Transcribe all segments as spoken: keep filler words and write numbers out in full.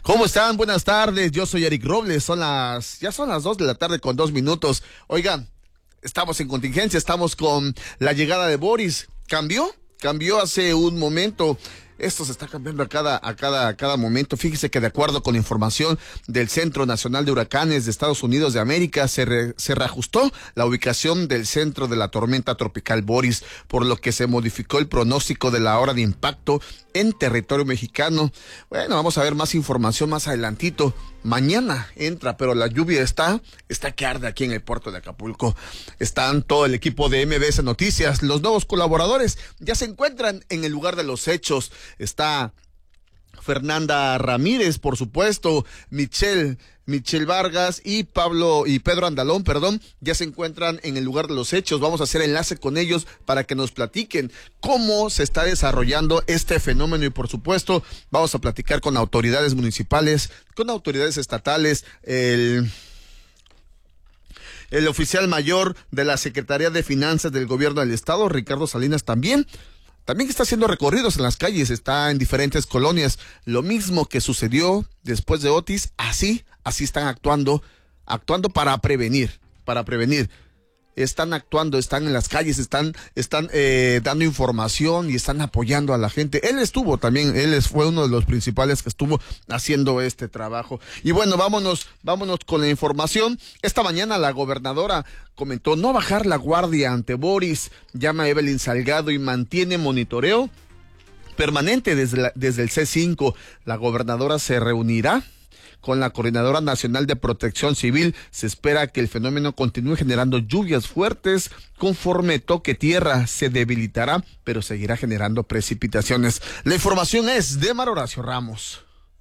¿Cómo están? Buenas tardes, yo soy Eric Robles, son las, ya son las dos de la tarde con dos minutos. Oigan, estamos en contingencia, estamos con la llegada de Boris. ¿Cambió? Cambió hace un momento. Esto se está cambiando a cada, a cada, a cada momento. Fíjese que de acuerdo con la información del Centro Nacional de Huracanes de Estados Unidos de América, se, re, se reajustó la ubicación del centro de la tormenta tropical Boris, por lo que se modificó el pronóstico de la hora de impacto en territorio mexicano. Bueno, vamos a ver más información más adelantito. Mañana entra, pero la lluvia está, está que arde aquí en el puerto de Acapulco. Están todo el equipo de M B S Noticias. Los nuevos colaboradores ya se encuentran en el lugar de los hechos. Está Fernanda Ramírez, por supuesto, Michelle, Michelle Vargas y Pablo y Pedro Andalón, perdón, ya se encuentran en el lugar de los hechos. Vamos a hacer enlace con ellos para que nos platiquen cómo se está desarrollando este fenómeno y por supuesto vamos a platicar con autoridades municipales, con autoridades estatales, el el oficial mayor de la Secretaría de Finanzas del Gobierno del Estado, Ricardo Salinas, también. También está haciendo recorridos en las calles, está en diferentes colonias. Lo mismo que sucedió después de Otis, así, así están actuando, actuando para prevenir, para prevenir. Están actuando, están en las calles, están, están eh, dando información y están apoyando a la gente. Él estuvo también, él fue uno de los principales que estuvo haciendo este trabajo. Y bueno, vámonos, vámonos con la información. Esta mañana la gobernadora comentó no bajar la guardia ante Boris, llama a Evelyn Salgado y mantiene monitoreo permanente desde, la, desde el C cinco. La gobernadora se reunirá con la Coordinadora Nacional de Protección Civil. Se espera que el fenómeno continúe generando lluvias fuertes. Conforme toque tierra, se debilitará, pero seguirá generando precipitaciones. La información es de Mar Horacio Ramos.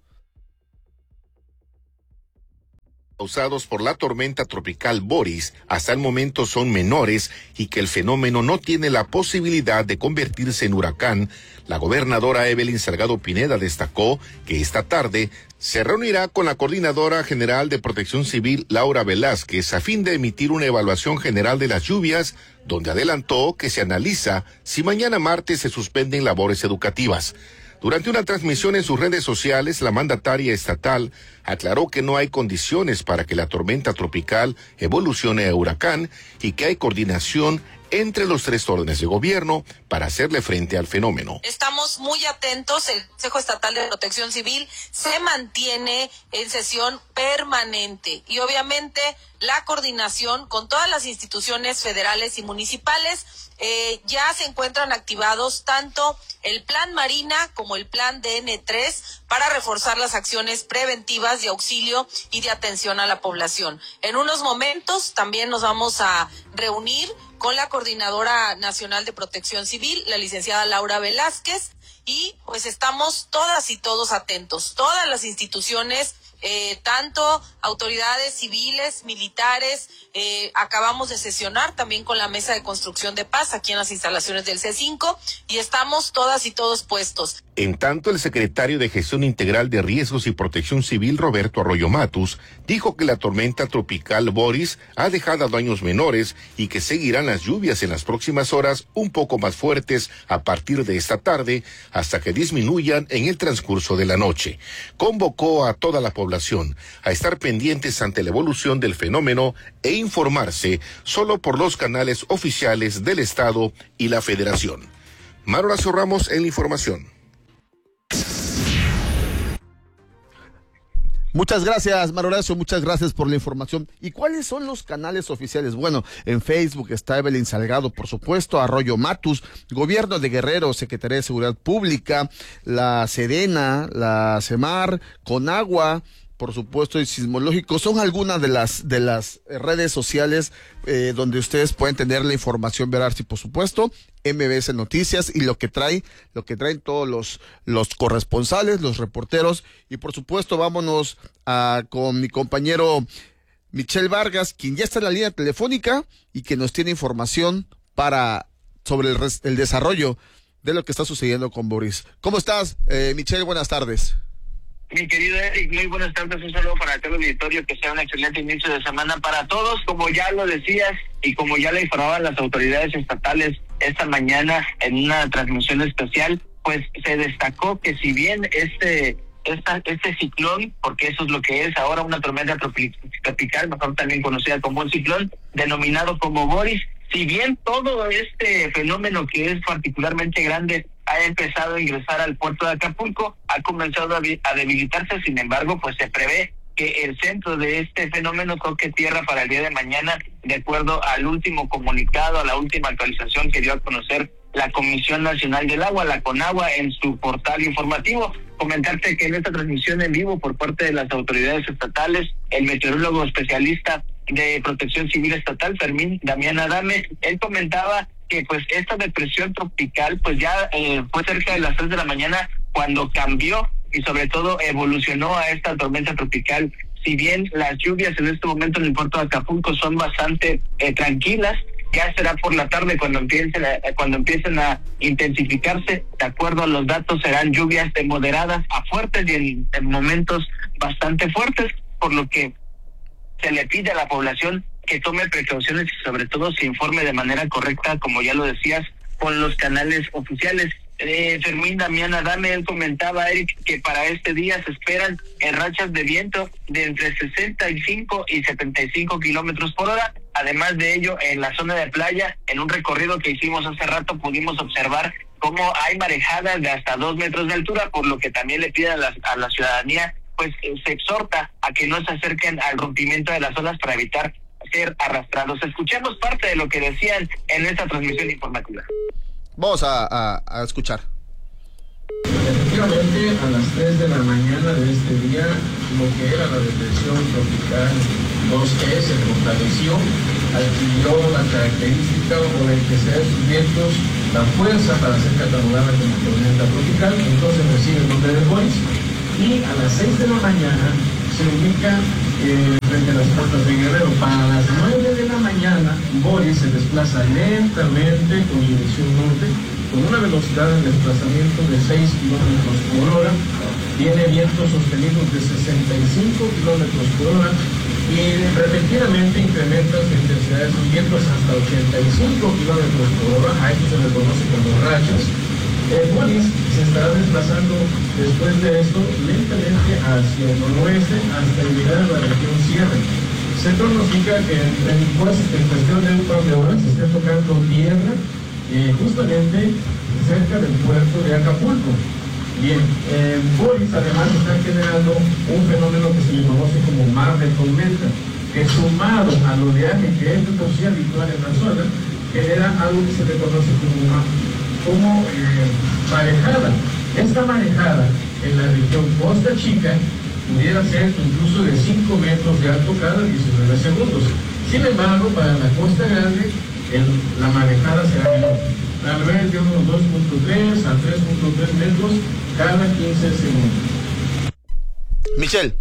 Causados por la tormenta tropical Boris, hasta el momento son menores y que el fenómeno no tiene la posibilidad de convertirse en huracán. La gobernadora Evelyn Salgado Pineda destacó que esta tarde se reunirá con la Coordinadora General de Protección Civil, Laura Velázquez, a fin de emitir una evaluación general de las lluvias, donde adelantó que se analiza si mañana martes se suspenden labores educativas. Durante una transmisión en sus redes sociales, la mandataria estatal aclaró que no hay condiciones para que la tormenta tropical evolucione a huracán y que hay coordinación entre los tres órdenes de gobierno para hacerle frente al fenómeno. Estamos muy atentos, el Consejo Estatal de Protección Civil se mantiene en sesión permanente y obviamente la coordinación con todas las instituciones federales y municipales. Eh, ya se encuentran activados tanto el Plan Marina como el Plan D N tres para reforzar las acciones preventivas de auxilio y de atención a la población. En unos momentos también nos vamos a reunir con la Coordinadora Nacional de Protección Civil, la licenciada Laura Velázquez, y pues estamos todas y todos atentos, todas las instituciones, eh, tanto autoridades civiles, militares, eh, acabamos de sesionar también con la Mesa de Construcción de Paz aquí en las instalaciones del C cinco y estamos todas y todos puestos. En tanto, el secretario de Gestión Integral de Riesgos y Protección Civil, Roberto Arroyo Matus, dijo que la tormenta tropical Boris ha dejado daños menores y que seguirán las lluvias en las próximas horas un poco más fuertes a partir de esta tarde hasta que disminuyan en el transcurso de la noche. Convocó a toda la población a estar pendientes ante la evolución del fenómeno e informarse solo por los canales oficiales del Estado y la Federación. Mar Horacio Ramos en la información. Muchas gracias, Mar Horacio, muchas gracias por la información. ¿Y cuáles son los canales oficiales? Bueno, en Facebook está Evelyn Salgado, por supuesto, Arroyo Matus, Gobierno de Guerrero, Secretaría de Seguridad Pública, la Sedena, la CEMAR, Conagua, por supuesto, y Sismológico. Son algunas de las de las redes sociales eh, donde ustedes pueden tener la información veraz y, por supuesto, M B S Noticias y lo que trae, lo que traen todos los los corresponsales, los reporteros. Y por supuesto, vámonos a, con mi compañero Michelle Vargas, quien ya está en la línea telefónica y que nos tiene información para sobre el, el desarrollo de lo que está sucediendo con Boris. ¿Cómo estás, eh, Michelle? Buenas tardes. Mi querido Eric, muy buenas tardes, un saludo para todo el auditorio, que sea un excelente inicio de semana para todos. Como ya lo decías y como ya le informaban las autoridades estatales esta mañana en una transmisión especial, pues se destacó que si bien este esta, este ciclón, porque eso es lo que es ahora, una tormenta tropical, mejor también conocida como un ciclón, denominado como Boris. Si bien todo este fenómeno, que es particularmente grande, ha empezado a ingresar al puerto de Acapulco, ha comenzado a, a debilitarse, sin embargo, pues se prevé que el centro de este fenómeno toque tierra para el día de mañana, de acuerdo al último comunicado, a la última actualización que dio a conocer la Comisión Nacional del Agua, la CONAGUA, en su portal informativo. Comentarte que en esta transmisión en vivo por parte de las autoridades estatales, el meteorólogo especialista de Protección Civil Estatal, Fermín Damián Adame, él comentaba que pues esta depresión tropical pues ya eh, fue cerca de las tres de la mañana cuando cambió y sobre todo evolucionó a esta tormenta tropical. Si bien las lluvias en este momento en el puerto de Acapulco son bastante eh, tranquilas, ya será por la tarde cuando empiecen a, cuando empiecen a intensificarse. De acuerdo a los datos, serán lluvias de moderadas a fuertes y en, en momentos bastante fuertes, por lo que se le pide a la población que tome precauciones y sobre todo se informe de manera correcta, como ya lo decías, con los canales oficiales. Eh, Fermín Damián Adame, él comentaba, Eric, que para este día se esperan eh, rachas de viento de entre sesenta y cinco y setenta y cinco kilómetros por hora. Además de ello, en la zona de playa, en un recorrido que hicimos hace rato, pudimos observar cómo hay marejadas de hasta dos metros de altura, por lo que también le piden a la, a la ciudadanía, pues eh, se exhorta a que no se acerquen al rompimiento de las olas para evitar ser arrastrados. Escuchemos parte de lo que decían en esta transmisión informativa. Vamos a, a, a escuchar. Efectivamente, a las tres de la mañana de este día, lo que era la depresión tropical dos E se fortaleció, adquirió la característica o la intensidad de sus vientos, la fuerza para ser catalogada como tormenta tropical, entonces recibe el nombre de Boris. Y a las seis de la mañana se ubica eh, frente a las costas de Guerrero. Para las nueve de la mañana, Boris se desplaza lentamente con dirección norte, con una velocidad de desplazamiento de seis kilómetros por hora, tiene vientos sostenidos de sesenta y cinco kilómetros por hora y repentinamente incrementa su intensidad de sus vientos hasta ochenta y cinco kilómetros por hora. A esto se le conoce como rachas. El Boris se estará desplazando después de esto lentamente hacia el noroeste hasta llegar a la región Sierra. Se pronostica que en, pues, en cuestión de un par de horas se esté tocando tierra eh, justamente cerca del puerto de Acapulco. Bien, eh, Boris además está generando un fenómeno que se le conoce como mar de tormenta, que sumado al oleaje que es de por sí habitual en la zona, genera algo que se le conoce como mar. como eh, marejada. Esta marejada en la región Costa Chica pudiera ser incluso de cinco metros de alto cada diecinueve segundos. Sin embargo, para la Costa Grande, el, la marejada será menor. Tal vez de unos dos punto tres a tres punto tres metros cada quince segundos. Michelle.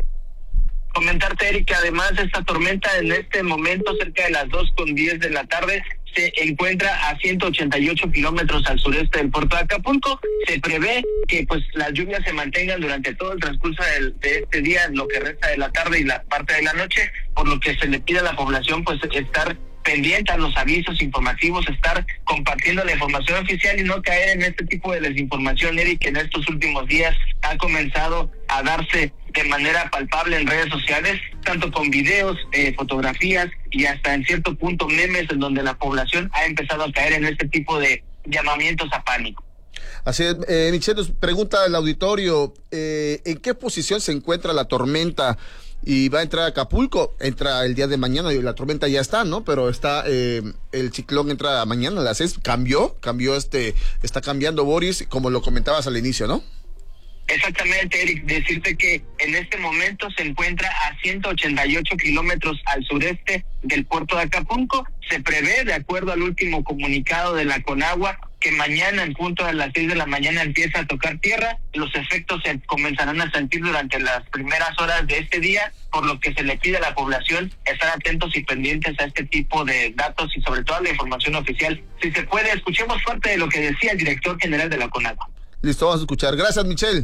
Comentarte, Eric, que además esta tormenta en este momento, cerca de las dos con diez de la tarde, se encuentra a ciento ochenta y ocho kilómetros al sureste del puerto de Acapulco. Se prevé que pues las lluvias se mantengan durante todo el transcurso del, de este día, lo que resta de la tarde y la parte de la noche, por lo que se le pide a la población pues estar pendiente a los avisos informativos, estar compartiendo la información oficial y no caer en este tipo de desinformación, Eric, que en estos últimos días ha comenzado a darse de manera palpable en redes sociales, tanto con videos, eh, fotografías y hasta en cierto punto memes, en donde la población ha empezado a caer en este tipo de llamamientos a pánico. Así es, eh, Michelle, nos pregunta el auditorio, eh, ¿en qué posición se encuentra la tormenta? Y va a entrar a Acapulco, entra el día de mañana, y la tormenta ya está, ¿no? Pero está, eh, el ciclón entra mañana a las seis, cambió, cambió este, está cambiando Boris, como lo comentabas al inicio, ¿no? Exactamente, Eric, decirte que en este momento se encuentra a ciento ochenta y ocho kilómetros al sureste del puerto de Acapulco. Se prevé, de acuerdo al último comunicado de la CONAGUA, que mañana en punto a las seis de la mañana empieza a tocar tierra. Los efectos se comenzarán a sentir durante las primeras horas de este día, por lo que se le pide a la población estar atentos y pendientes a este tipo de datos y sobre todo a la información oficial. Si se puede, escuchemos parte de lo que decía el director general de la CONAGUA. Listo, vamos a escuchar. Gracias, Michelle.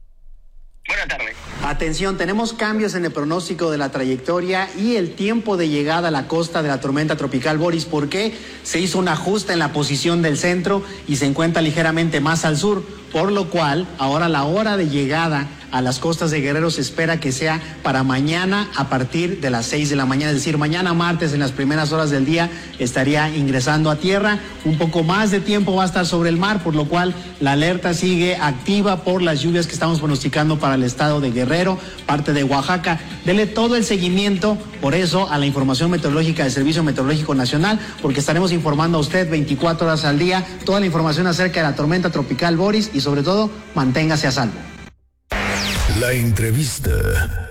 Buenas tardes. Atención, tenemos cambios en el pronóstico de la trayectoria y el tiempo de llegada a la costa de la tormenta tropical Boris. ¿Por qué? Se hizo un ajuste en la posición del centro y se encuentra ligeramente más al sur, por lo cual ahora la hora de llegada a las costas de Guerrero se espera que sea para mañana a partir de las seis de la mañana, es decir, mañana martes en las primeras horas del día estaría ingresando a tierra. Un poco más de tiempo va a estar sobre el mar, por lo cual la alerta sigue activa por las lluvias que estamos pronosticando para el estado de Guerrero, parte de Oaxaca. Dele todo el seguimiento, por eso, a la información meteorológica del Servicio Meteorológico Nacional, porque estaremos informando a usted veinticuatro horas al día, toda la información acerca de la tormenta tropical Boris y sobre todo, manténgase a salvo. La entrevista.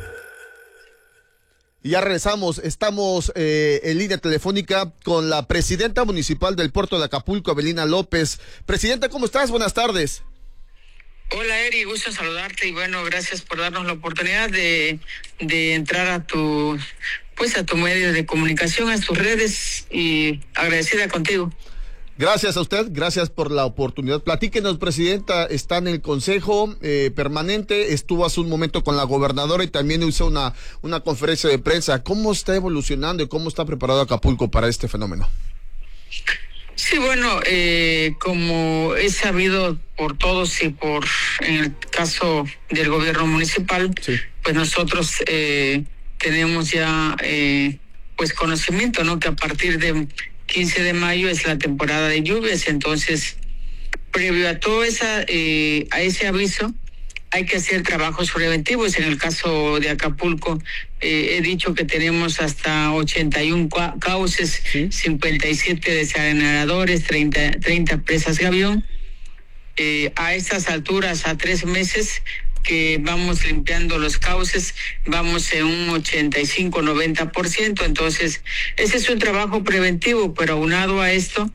Y ya regresamos, estamos eh, en línea telefónica con la presidenta municipal del puerto de Acapulco, Evelina López. Presidenta, ¿cómo estás? Buenas tardes. Hola Eri, gusto saludarte y bueno, gracias por darnos la oportunidad de, de entrar a tu, pues a tu medio de comunicación, a tus redes y agradecida contigo. Gracias a usted, gracias por la oportunidad. Platíquenos, presidenta, está en el consejo eh, permanente, estuvo hace un momento con la gobernadora y también hizo una, una conferencia de prensa. ¿Cómo está evolucionando y cómo está preparado Acapulco para este fenómeno? Sí, bueno, eh, como es sabido por todos y por, en el caso del gobierno municipal, sí. pues nosotros eh, tenemos ya eh, pues conocimiento, ¿no? Que a partir de quince de mayo es la temporada de lluvias, entonces previo a todo esa eh, a ese aviso hay que hacer trabajos preventivos. En el caso de Acapulco eh, he dicho que tenemos hasta ochenta y uno cauces, ¿sí? cincuenta y siete desarenadores, treinta, treinta presas gavión. Eh, a estas alturas, a tres meses que vamos limpiando los cauces, vamos en un ochenta y cinco, noventa por ciento, entonces ese es un trabajo preventivo, pero aunado a esto,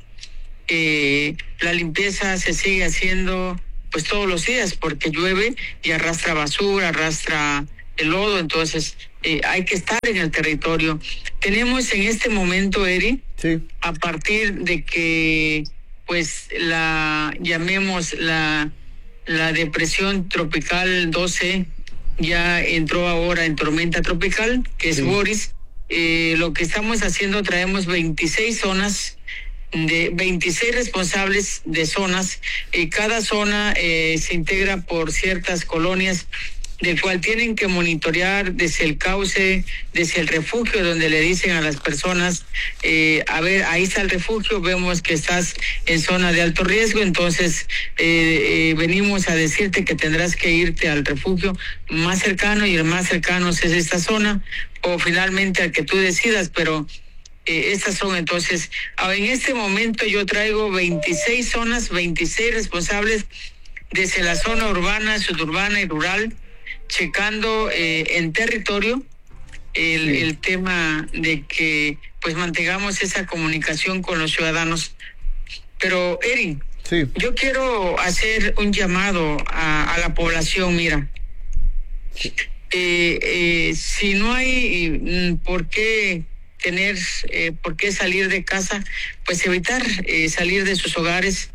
eh, la limpieza se sigue haciendo pues todos los días, porque llueve y arrastra basura, arrastra el lodo, entonces eh, hay que estar en el territorio. Tenemos en este momento, Eri, sí. a partir de que pues la llamemos la La depresión tropical doce ya entró ahora en tormenta tropical, que es sí. Boris. Eh, lo que estamos haciendo, traemos veintiséis zonas, de veintiséis responsables de zonas. Eh, cada zona eh, se integra por ciertas colonias, del cual tienen que monitorear desde el cauce, desde el refugio, donde le dicen a las personas, eh, a ver, ahí está el refugio, vemos que estás en zona de alto riesgo, entonces eh, eh, venimos a decirte que tendrás que irte al refugio más cercano, y el más cercano es esta zona, o finalmente al que tú decidas, pero eh, estas son entonces, en este momento yo traigo veintiséis zonas, veintiséis responsables desde la zona urbana, suburbana y rural, checando eh, en territorio el, sí. el tema de que pues mantengamos esa comunicación con los ciudadanos. Pero Eri, sí. yo quiero hacer un llamado a, a la población. Mira, sí. eh, eh, si no hay mm, por qué tener, eh, por qué salir de casa, pues evitar eh, salir de sus hogares,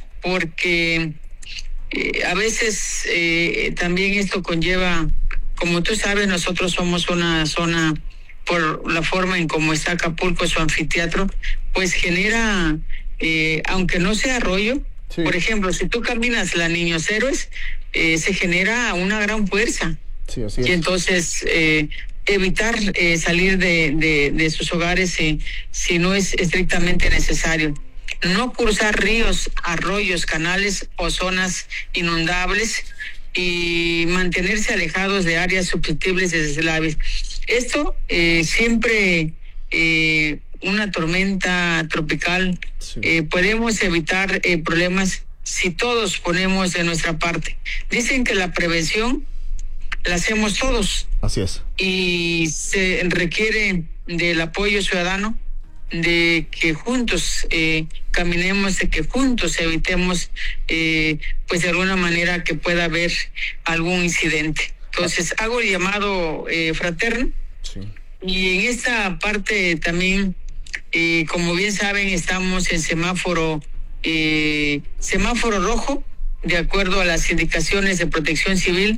porque Eh, a veces eh, también esto conlleva, como tú sabes, nosotros somos una zona, por la forma en cómo está Acapulco, su anfiteatro, pues genera, eh, aunque no sea arroyo, sí. por ejemplo, si tú caminas la Niños Héroes, eh, se genera una gran fuerza. Sí, así es. Y entonces eh, evitar eh, salir de, de, de sus hogares eh, si no es estrictamente necesario. No cruzar ríos, arroyos, canales o zonas inundables y mantenerse alejados de áreas susceptibles de deslaves. Esto eh, siempre eh, una tormenta tropical sí. eh, podemos evitar eh, problemas si todos ponemos de nuestra parte. Dicen que la prevención la hacemos todos. Así es. Y se requiere del apoyo ciudadano, de que juntos eh, caminemos, de que juntos evitemos eh, pues de alguna manera que pueda haber algún incidente. Entonces hago el llamado eh, fraterno sí. y en esta parte también eh, como bien saben estamos en semáforo eh, semáforo rojo de acuerdo a las indicaciones de Protección Civil,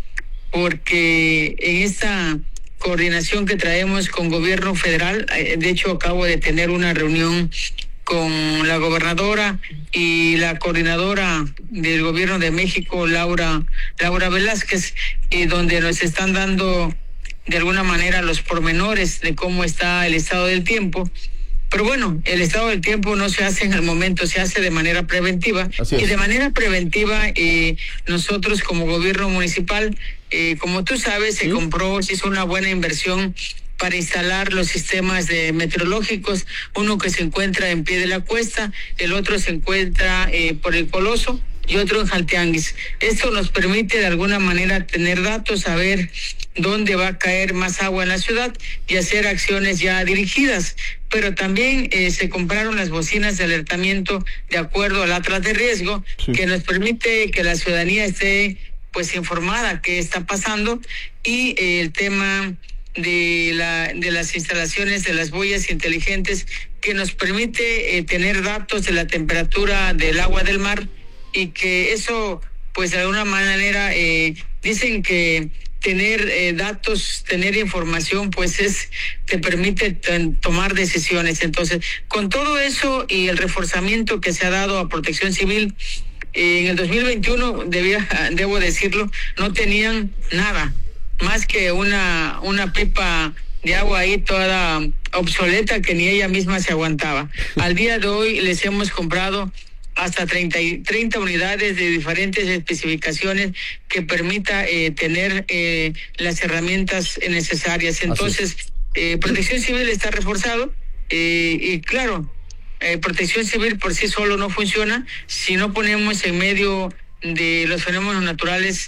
porque en esta coordinación que traemos con gobierno federal, de hecho acabo de tener una reunión con la gobernadora y la coordinadora del gobierno de México, Laura, Laura Velázquez, y donde nos están dando de alguna manera los pormenores de cómo está el estado del tiempo. Pero bueno, el estado del tiempo no se hace en el momento, se hace de manera preventiva. Y de manera preventiva, eh, nosotros como gobierno municipal, eh, como tú sabes, se ¿Sí? compró, se hizo una buena inversión para instalar los sistemas de meteorológicos, uno que se encuentra en pie de la cuesta, el otro se encuentra eh, por el Coloso y otro en Jaltianguis. Esto nos permite de alguna manera tener datos, saber dónde va a caer más agua en la ciudad y hacer acciones ya dirigidas. Pero también eh, se compraron las bocinas de alertamiento de acuerdo al atlas de riesgo, sí. que nos permite que la ciudadanía esté pues informada qué está pasando, y eh, el tema de la de las instalaciones de las boyas inteligentes, que nos permite eh, tener datos de la temperatura del agua del mar, y que eso pues de alguna manera eh, dicen que tener eh, datos, tener información, pues es te permite t- tomar decisiones. Entonces, con todo eso y el reforzamiento que se ha dado a Protección Civil, eh, en el dos mil veintiuno, debía, debo decirlo, no tenían nada más que una una pipa de agua ahí toda obsoleta que ni ella misma se aguantaba. Al día de hoy les hemos comprado hasta treinta, treinta unidades de diferentes especificaciones que permita eh, tener eh, las herramientas necesarias. Entonces, eh, Protección Civil está reforzado eh, y claro, eh, Protección Civil por sí solo no funciona si no ponemos en medio de los fenómenos naturales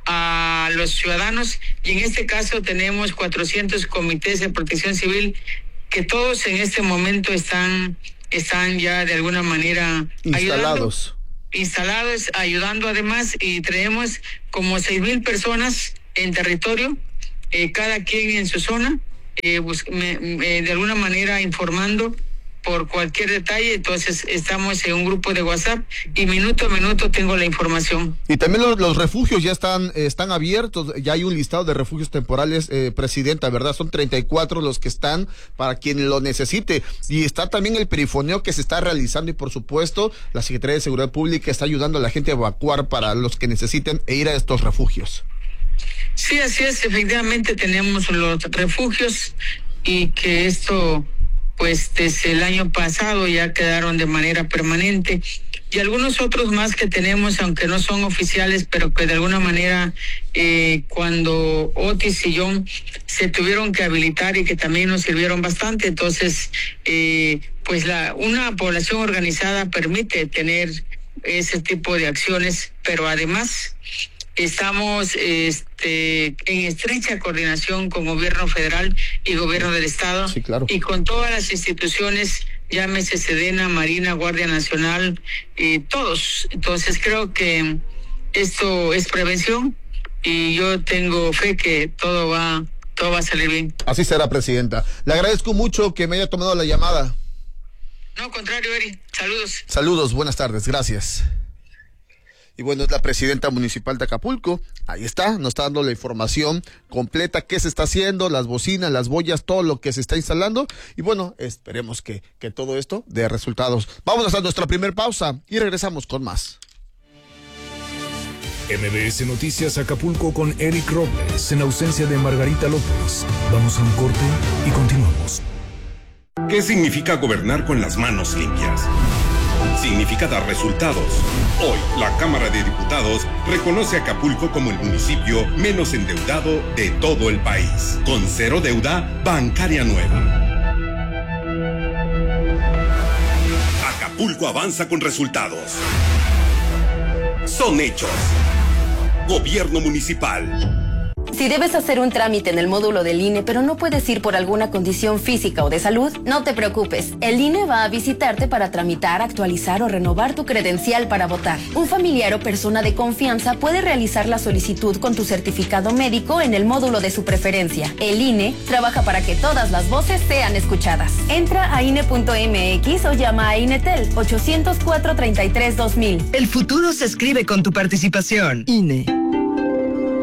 a los ciudadanos, y en este caso tenemos cuatrocientos comités de Protección Civil que todos en este momento están están ya de alguna manera instalados, ayudando, instalados, ayudando además, y tenemos como seis mil personas en territorio, eh, cada quien en su zona, eh, bus- me, me, de alguna manera informando por cualquier detalle. Entonces estamos en un grupo de WhatsApp y minuto a minuto tengo la información. Y también los, los refugios ya están eh, están abiertos, ya hay un listado de refugios temporales, eh, Presidenta, ¿verdad? Son treinta y cuatro los que están para quien lo necesite, y está también el perifoneo que se está realizando, y por supuesto la Secretaría de Seguridad Pública está ayudando a la gente a evacuar para los que necesiten e ir a estos refugios. Sí, así es, efectivamente tenemos los refugios, y que esto pues desde el año pasado ya quedaron de manera permanente, y algunos otros más que tenemos, aunque no son oficiales, pero que de alguna manera eh, cuando Otis y John se tuvieron que habilitar y que también nos sirvieron bastante. Entonces eh, pues la una población organizada permite tener ese tipo de acciones, pero además estamos este, en estrecha coordinación con gobierno federal y gobierno del estado, sí, claro. y con todas las instituciones, llámese Sedena, Marina, Guardia Nacional, y todos. Entonces creo que esto es prevención, y yo tengo fe que todo va, todo va a salir bien. Así será, Presidenta. Le agradezco mucho que me haya tomado la llamada. No, contrario, Eri. Saludos. Saludos, buenas tardes, gracias. Y bueno, es la presidenta municipal de Acapulco. Ahí está, nos está dando la información completa, qué se está haciendo, las bocinas, las boyas, todo lo que se está instalando. Y bueno, esperemos que, que todo esto dé resultados. Vamos a nuestra primer pausa y regresamos con más. M B S Noticias Acapulco con Eric Robles, en ausencia de Margarita López. Vamos a un corte y continuamos. ¿Qué significa gobernar con las manos limpias? Significa dar resultados. Hoy, la Cámara de Diputados reconoce a Acapulco como el municipio menos endeudado de todo el país, con cero deuda bancaria nueva. Acapulco avanza con resultados. Son hechos. Gobierno municipal. Si debes hacer un trámite en el módulo del I N E, pero no puedes ir por alguna condición física o de salud, no te preocupes. El I N E va a visitarte para tramitar, actualizar o renovar tu credencial para votar. Un familiar o persona de confianza puede realizar la solicitud con tu certificado médico en el módulo de su preferencia. El I N E trabaja para que todas las voces sean escuchadas. Entra a I N E punto M X o llama a INETEL ochocientos cuatro, treinta y tres, dos mil. El futuro se escribe con tu participación. I N E.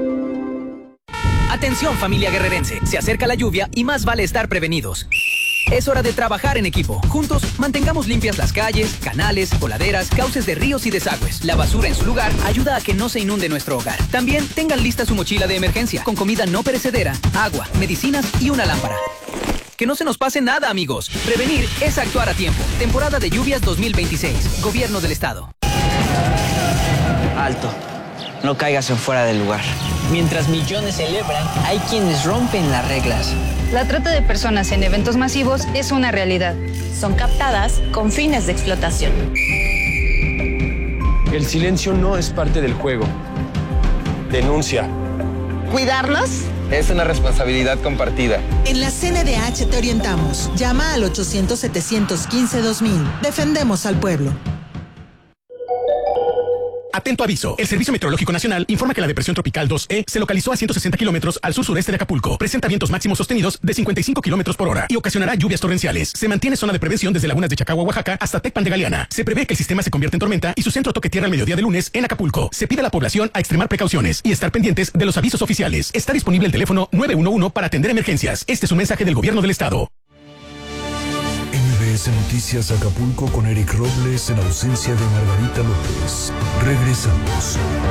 Atención, familia guerrerense, se acerca la lluvia y más vale estar prevenidos. Es hora de trabajar en equipo. Juntos, mantengamos limpias las calles, canales, coladeras, cauces de ríos y desagües. La basura en su lugar ayuda a que no se inunde nuestro hogar. También tengan lista su mochila de emergencia, con comida no perecedera, agua, medicinas y una lámpara. Que no se nos pase nada, amigos. Prevenir es actuar a tiempo. Temporada de lluvias dos mil veintiséis. Gobierno del Estado. Alto. No caigas en fuera del lugar. Mientras millones celebran, hay quienes rompen las reglas. La trata de personas en eventos masivos es una realidad. Son captadas con fines de explotación. El silencio no es parte del juego. Denuncia. ¿Cuidarnos? Es una responsabilidad compartida. En la C N D H te orientamos. Llama al ochocientos, setecientos quince, dos mil. Defendemos al pueblo. Atento aviso. El Servicio Meteorológico Nacional informa que la depresión tropical dos E se localizó a ciento sesenta kilómetros al sur-sureste de Acapulco. Presenta vientos máximos sostenidos de cincuenta y cinco kilómetros por hora y ocasionará lluvias torrenciales. Se mantiene zona de prevención desde lagunas de Chacagua, Oaxaca, hasta Tecpan de Galeana. Se prevé que el sistema se convierta en tormenta y su centro toque tierra al mediodía de lunes en Acapulco. Se pide a la población a extremar precauciones y estar pendientes de los avisos oficiales. Está disponible el teléfono nueve uno uno para atender emergencias. Este es un mensaje del Gobierno del Estado. M B S Noticias Acapulco con Eric Robles en ausencia de Margarita López. Regresamos.